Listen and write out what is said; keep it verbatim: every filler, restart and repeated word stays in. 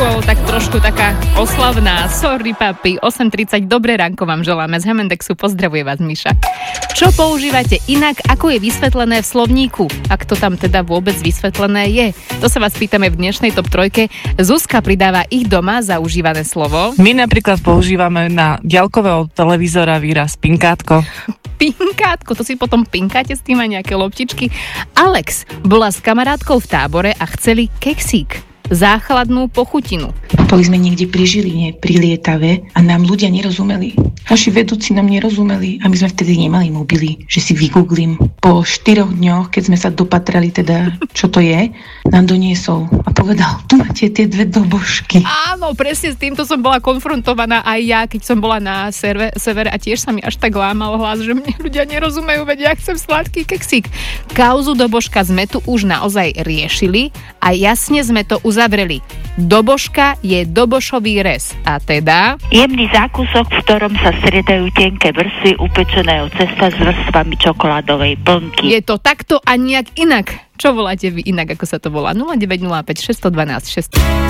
škôl, tak trošku taká oslavná. Sorry, papi, osem tridsať, dobré ránko vám želáme z Hemendexu, pozdravuje vás Miša. Čo používate inak, ako je vysvetlené v slovníku? Ak to tam teda vôbec vysvetlené je? To sa vás pýtame v dnešnej top trojke. Zuzka pridáva ich doma zaužívané slovo. My napríklad používame na diaľkového televízora výraz pinkátko. Pinkátko, to si potom pinkáte s tým aj nejaké loptičky. Alex bola s kamarátkou v tábore a chceli keksík, záchladnú pochutinu. Boli sme niekde pri Žiline, pri Lietave a nám ľudia nerozumeli. Naši vedúci nám nerozumeli a my sme vtedy nemali mobily, že si vygooglím. Po štyroch dňoch, keď sme sa dopatrali teda, čo to je, nám doniesol a povedal, tu máte tie dve dobožky. Áno, presne s týmto som bola konfrontovaná aj ja, keď som bola na serve, severe a tiež sa mi až tak lámal hlas, že mne ľudia nerozumejú, veď ja chcem sladký keksík. Kauzu dobožka sme tu už naozaj riešili a jasne sme to uzavreli. Dobožka je dobošový rez a teda... Jemný zákusok, v ktorom sa striedajú tenké vrstvy upečeného cesta s vrstvami čokoládovej plnky. Je to takto a nejak inak. Čo voláte vy inak, ako sa to volá? nula deväť nula päť šesť jedna dva šesť